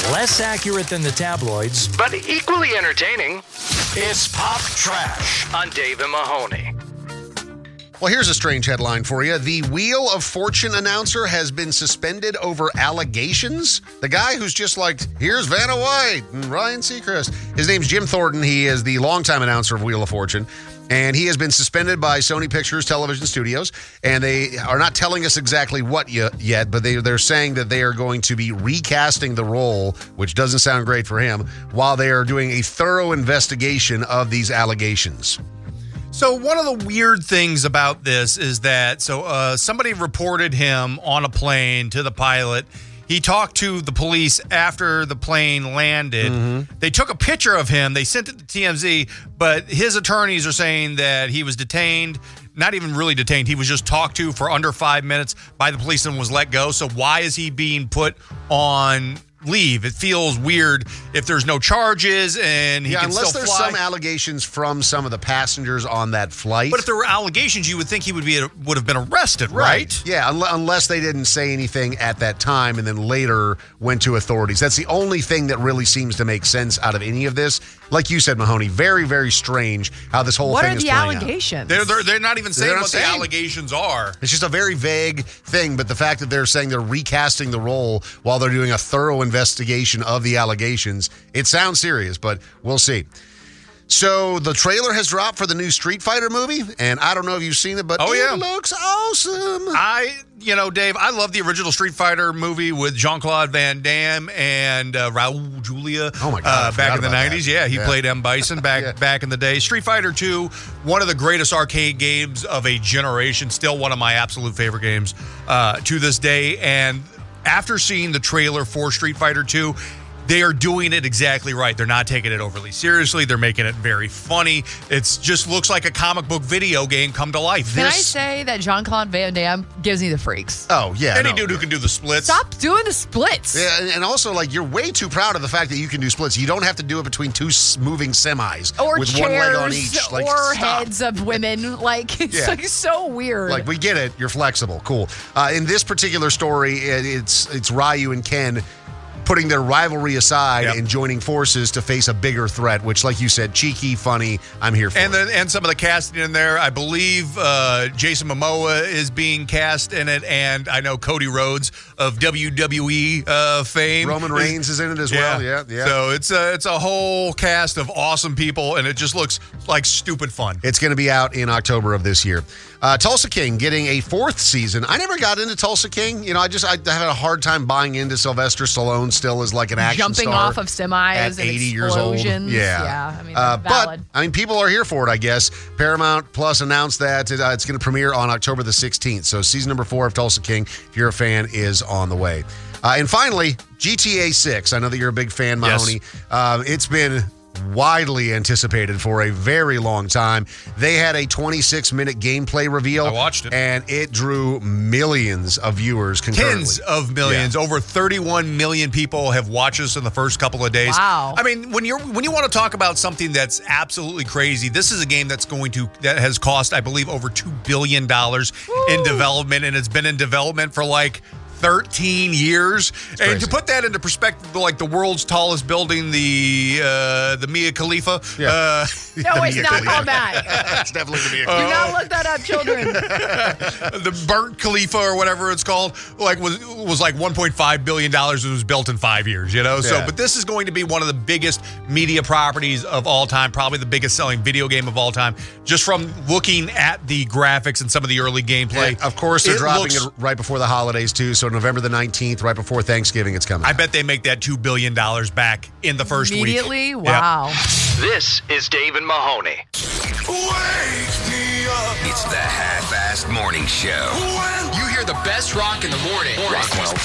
Less accurate than the tabloids, but equally entertaining. It's Pop Trash on Dave and Mahoney. Well, here's a strange headline for you. The Wheel of Fortune announcer has been suspended over allegations. The guy who's just like, here's Vanna White and Ryan Seacrest. His name's Jim Thornton. He is the longtime announcer of Wheel of Fortune. And he has been suspended by Sony Pictures Television Studios. And they are not telling us exactly what yet, but they're saying that they are going to be recasting the role, which doesn't sound great for him, while they are doing a thorough investigation of these allegations. So one of the weird things about this is that somebody reported him on a plane to the pilot. He talked to the police after the plane landed. Mm-hmm. They took a picture of him. They sent it to TMZ, but his attorneys are saying that he was detained, not even really detained. He was just talked to for under 5 minutes by the police and was let go. So why is he being put on leave? It feels weird if there's no charges and he can still fly. Unless there's some allegations from some of the passengers on that flight. But if there were allegations, you would think he would have been arrested, right? Yeah, unless they didn't say anything at that time and then later went to authorities. That's the only thing that really seems to make sense out of any of this. Like you said, Mahoney, very, very strange how this whole thing is playing out. What are the allegations? They're not even saying what the allegations are. It's just a very vague thing, but the fact that they're saying they're recasting the role while they're doing a thorough investigation of the allegations, it sounds serious, but we'll see. So the trailer has dropped for the new Street Fighter movie, and I don't know if you've seen it, but it looks awesome. Dave, I love the original Street Fighter movie with Jean-Claude Van Damme and Raul Julia. Oh my God, back in the 90s. Yeah, he played M. Bison back in the day. Street Fighter 2, one of the greatest arcade games of a generation, still one of my absolute favorite games to this day. And after seeing the trailer for Street Fighter 2, they are doing it exactly right. They're not taking it overly seriously. They're making it very funny. It just looks like a comic book video game come to life. Can I say that Jean-Claude Van Damme gives me the freaks? Oh, yeah. Any dude who can do the splits. Stop doing the splits. Yeah, and also, you're way too proud of the fact that you can do splits. You don't have to do it between two moving semis. Or with chairs, one leg on each. or heads of women. It's so weird. We get it. You're flexible. Cool. In this particular story, it's Ryu and Ken putting their rivalry aside and joining forces to face a bigger threat, which, like you said, cheeky, funny, I'm here for. And some of the casting in there, I believe Jason Momoa is being cast in it, and I know Cody Rhodes of WWE fame. Roman Reigns is in it as well, yeah. So it's a whole cast of awesome people, and it just looks like stupid fun. It's going to be out in October of this year. Tulsa King getting a 4th season. I never got into Tulsa King. I had a hard time buying into Sylvester Stallone still as like an action jumping star off of semis at 80 years old. Yeah. Valid. But people are here for it, I guess. Paramount Plus announced that it's going to premiere on October the 16th. So season number 4 of Tulsa King, if you're a fan, is on the way. And finally, GTA 6. I know that you're a big fan, Mahoney. Yes. It's been widely anticipated for a very long time. They had a 26-minute gameplay reveal. I watched it. And it drew millions of viewers concurrently. Tens of millions. Yeah. Over 31 million people have watched us in the first couple of days. Wow. I mean, when you want to talk about something that's absolutely crazy, this is a game that has cost, I believe, over $2 billion in development, and it's been in development for 13 years. And to put that into perspective, the world's tallest building, the Mia Khalifa. Yeah. No, it's not called that. It's definitely the Mia Khalifa. Do not look that up, children. The Burnt Khalifa or whatever it's called, was $1.5 billion. It was built in 5 years, Yeah. So, but this is going to be one of the biggest media properties of all time, probably the biggest selling video game of all time, just from looking at the graphics and some of the early gameplay. Yeah, of course, they're dropping it right before the holidays, too. So November the 19th, right before Thanksgiving, it's coming. I bet they make that $2 billion back in the first week. Immediately? Wow. Yep. This is Dave and Mahoney. Wake me up. It's the half-assed morning show. You hear the best rock in the morning. Rockwell